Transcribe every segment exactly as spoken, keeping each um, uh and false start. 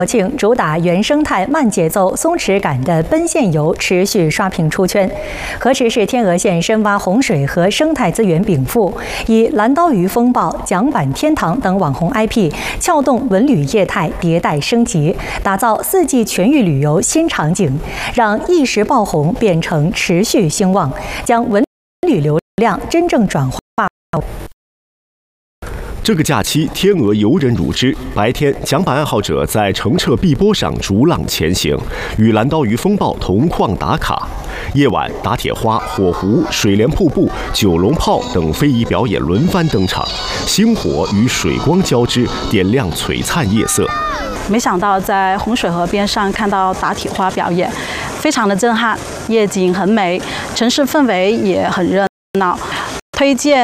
国庆主打原生态、慢节奏、松弛感的奔现游持续刷屏出圈。河池市天鹅县深挖洪水和生态资源禀赋，以蓝刀鱼风暴、桨板天堂等网红 I P 撬动文旅业态迭代升级，打造四季全域旅游新场景，让一时爆红变成持续兴旺，将文旅流量真正转化。 这个假期，天鹅游人如织。白天，桨板爱好者在澄澈碧波上逐浪前行，与蓝刀鱼风暴同框打卡；夜晚，打铁花、火狐、水帘瀑布、九龙炮等非遗表演轮番登场，星火与水光交织，点亮璀璨夜色。 没想到在洪水河边上看到打铁花表演，非常的震撼，夜景很美，城市氛围也很热闹，推荐。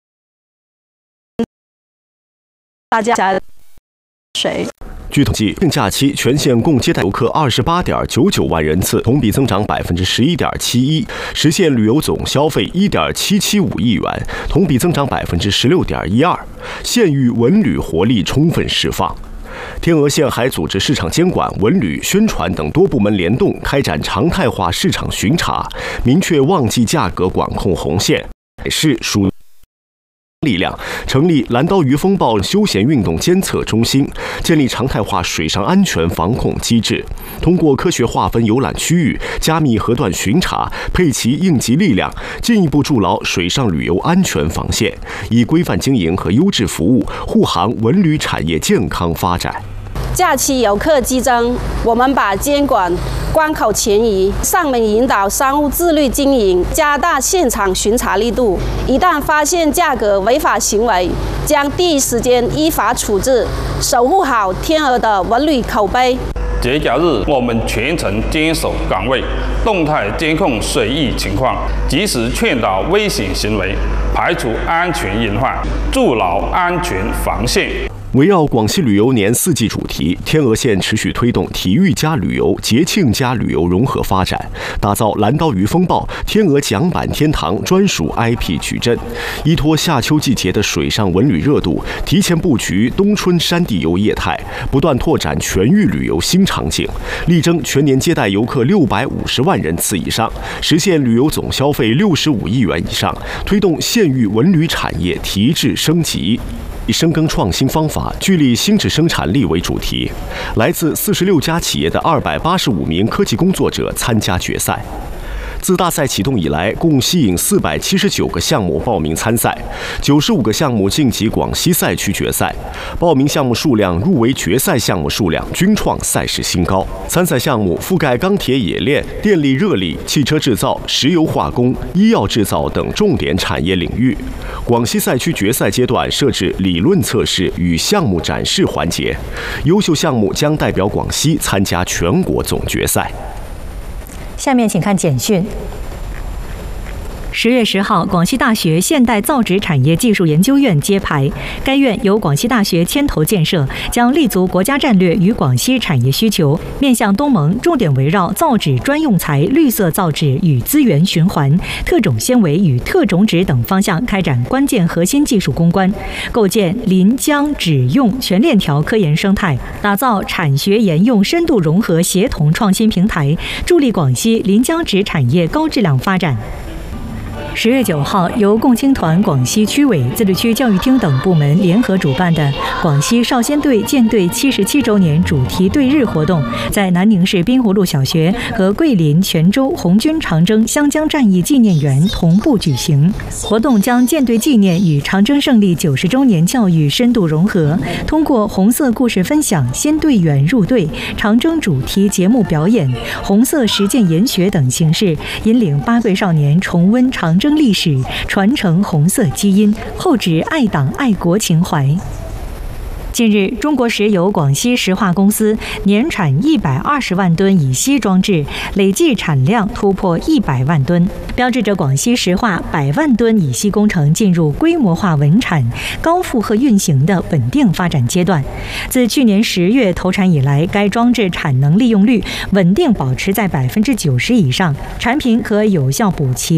大家水。 据统计，假期全县共接待游客二十八点九九万人次，同比增长百分之十一点七一，实现旅游总消费一点七七五亿元，同比增长百分之十六点一二，县域文旅活力充分释放。 天鹅县还组织市场监管、文旅宣传等多部门联动，开展常态化市场巡查，明确旺季价格管控红线，是属。 力量成立蓝刀鱼风暴休闲运动监测中心，建立常态化水上安全防控机制。通过科学划分游览区域、加密核段巡查，配齐应急力量，进一步筑牢水上旅游安全防线，以规范经营和优质服务护航文旅产业健康发展。 假期游客激增，我们把监管关口前移，上门引导商户自律经营，加大现场巡查力度。一旦发现价格违法行为，将第一时间依法处置，守护好天鹅的文旅口碑。 节假日，我们全程坚守岗位，动态监控水域情况，及时劝导危险行为，排除安全隐患，筑牢安全防线。 围绕广西旅游年四季主题，天鹅县持续推动体育加旅游、节庆加旅游融合发展，打造蓝刀鱼风暴、天鹅桨板天堂专属 I P 矩阵，依托夏秋季节的水上文旅热度，提前布局冬春山地游业态，不断拓展全域旅游新场景，力争全年接待游客六百五十万人次以上，实现旅游总消费六十五亿元以上，推动县域文旅产业提质升级。 以深耕创新方法、聚力新质生产力为主题，来自四十六家企业的二百八十五名科技工作者参加决赛。自大赛启动以来，共吸引四百七十九个项目报名参赛，九十五个项目晋级广西赛区决赛。报名项目数量、入围决赛项目数量均创赛事新高。参赛项目覆盖钢铁冶炼、电力热力、汽车制造、石油化工、医药制造等重点产业领域。广西赛区决赛阶段设置理论测试与项目展示环节，优秀项目将代表广西参加全国总决赛。 下面请看简讯。十月十号，广西大学现代造纸产业技术研究院揭牌。该院由广西大学牵头建设，将立足国家战略与广西产业需求，面向东盟，重点围绕造纸专用材、绿色造纸与资源循环、特种纤维与特种纸等方向开展关键核心技术攻关，构建临江纸用全链条科研生态，打造产学研用深度融合协同创新平台，助力广西临江纸产业高质量发展。 十月九号，由共青团广西区委、自治区教育厅等部门联合主办的广西少先队建队七十七周年主题队日活动，在南宁市滨湖路小学和桂林泉州红军长征湘江战役纪念园同步举行。活动将建队纪念与长征胜利九十周年教育深度融合，通过红色故事分享、先队员入队、长征主题节目表演、红色实践研学等形式，引领八桂少年重温长征 历史，传承红色基因，厚植爱党爱国情怀。近日，中国石油广西石化公司年产一百二十万吨乙烯装置，累计产量突破一百万吨，标志着广西石化百万吨乙烯工程进入规模化稳产、高负荷运行的稳定发展阶段。自去年十月投产以来，该装置产能利用率稳定保持在百分之九十以上，产品可有效补齐